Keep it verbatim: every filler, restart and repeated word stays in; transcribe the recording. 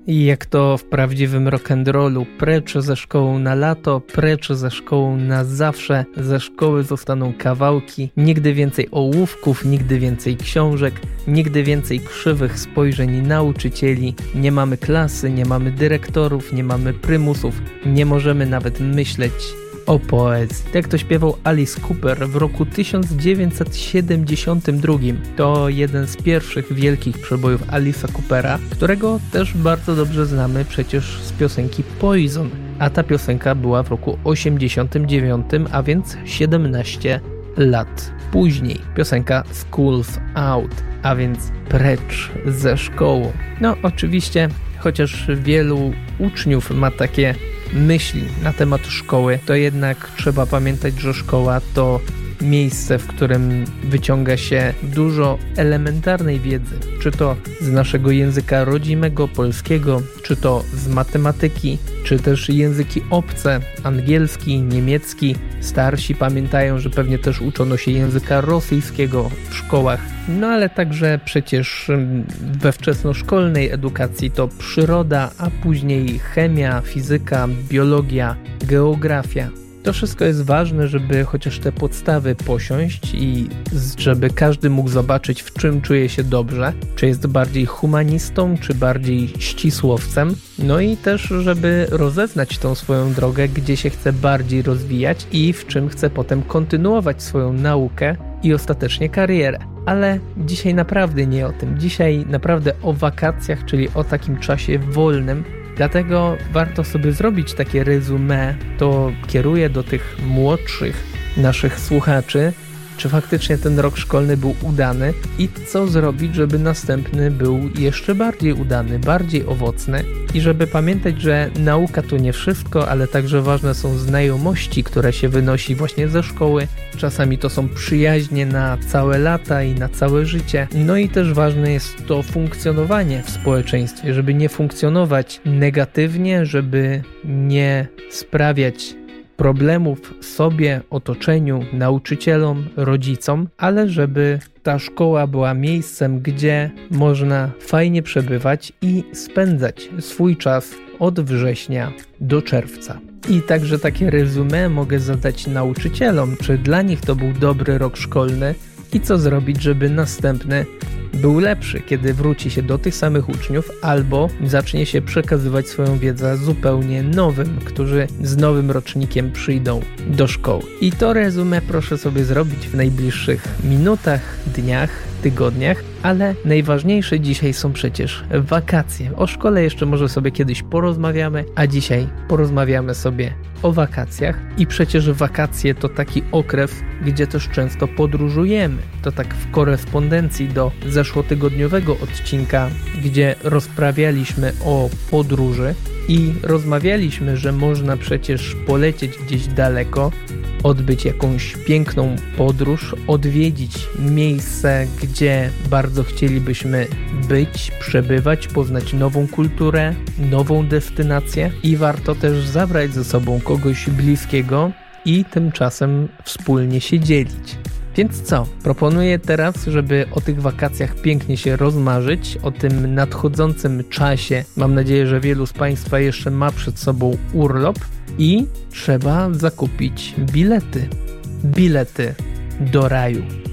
I jak to w prawdziwym rock'n'rollu, precz ze szkołą na lato, precz ze szkołą na zawsze, ze szkoły zostaną kawałki, nigdy więcej ołówków, nigdy więcej książek, nigdy więcej krzywych spojrzeń nauczycieli, nie mamy klasy, nie mamy dyrektorów, nie mamy prymusów, nie możemy nawet myśleć o poezji. Jak to śpiewał Alice Cooper w roku tysiąc dziewięćset siedemdziesiątym drugim. To jeden z pierwszych wielkich przebojów Alice'a Coopera, którego też bardzo dobrze znamy przecież z piosenki Poison. A ta piosenka była w roku osiemdziesiątym dziewiątym, a więc siedemnaście lat później. Piosenka School's Out, a więc precz ze szkołą. No oczywiście, chociaż wielu uczniów ma takie myśli na temat szkoły, to jednak trzeba pamiętać, że szkoła to miejsce, w którym wyciąga się dużo elementarnej wiedzy, czy to z naszego języka rodzimego, polskiego, czy to z matematyki, czy też języki obce, angielski, niemiecki. Starsi pamiętają, że pewnie też uczono się języka rosyjskiego w szkołach. No ale także przecież we wczesnoszkolnej edukacji to przyroda, a później chemia, fizyka, biologia, geografia. To wszystko jest ważne, żeby chociaż te podstawy posiąść i żeby każdy mógł zobaczyć, w czym czuje się dobrze, czy jest bardziej humanistą, czy bardziej ścisłowcem. No i też, żeby rozeznać tą swoją drogę, gdzie się chce bardziej rozwijać i w czym chce potem kontynuować swoją naukę i ostatecznie karierę. Ale dzisiaj naprawdę nie o tym. Dzisiaj naprawdę o wakacjach, czyli o takim czasie wolnym. Dlatego warto sobie zrobić takie resume, to kieruję do tych młodszych naszych słuchaczy, czy faktycznie ten rok szkolny był udany i co zrobić, żeby następny był jeszcze bardziej udany, bardziej owocny i żeby pamiętać, że nauka to nie wszystko, ale także ważne są znajomości, które się wynosi właśnie ze szkoły. Czasami to są przyjaźnie na całe lata i na całe życie. No i też ważne jest to funkcjonowanie w społeczeństwie, żeby nie funkcjonować negatywnie, żeby nie sprawiać problemów sobie, otoczeniu, nauczycielom, rodzicom, ale żeby ta szkoła była miejscem, gdzie można fajnie przebywać i spędzać swój czas od września do czerwca. I także takie resume mogę zadać nauczycielom, czy dla nich to był dobry rok szkolny i co zrobić, żeby następny był lepszy, kiedy wróci się do tych samych uczniów albo zacznie się przekazywać swoją wiedzę zupełnie nowym, którzy z nowym rocznikiem przyjdą do szkoły. I to resume proszę sobie zrobić w najbliższych minutach, dniach, tygodniach, ale najważniejsze dzisiaj są przecież wakacje. O szkole jeszcze może sobie kiedyś porozmawiamy, a dzisiaj porozmawiamy sobie o wakacjach. I przecież wakacje to taki okres, gdzie też często podróżujemy. To tak w korespondencji do zeszłotygodniowego odcinka, gdzie rozprawialiśmy o podróży i rozmawialiśmy, że można przecież polecieć gdzieś daleko, odbyć jakąś piękną podróż, odwiedzić miejsce, gdzie bardzo chcielibyśmy być, przebywać, poznać nową kulturę, nową destynację i warto też zabrać ze sobą kogoś bliskiego i tymczasem wspólnie się dzielić. Więc co? Proponuję teraz, żeby o tych wakacjach pięknie się rozmarzyć, o tym nadchodzącym czasie. Mam nadzieję, że wielu z Państwa jeszcze ma przed sobą urlop i trzeba zakupić bilety. Bilety do raju.